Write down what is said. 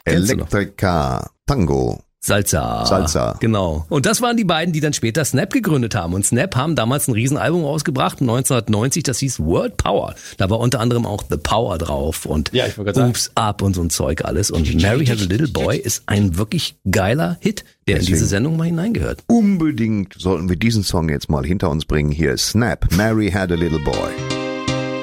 Kennst du noch? Elektrika Tango. Salsa. Genau. Und das waren die beiden, die dann später Snap gegründet haben. Und Snap haben damals ein Riesenalbum rausgebracht, 1990, das hieß World Power. Da war unter anderem auch The Power drauf und Oops Up und so ein Zeug alles. Und Mary Had a Little Boy ist ein wirklich geiler Hit, der in diese Sendung mal hineingehört. Unbedingt sollten wir diesen Song jetzt mal hinter uns bringen. Hier ist Snap, Mary Had a Little Boy.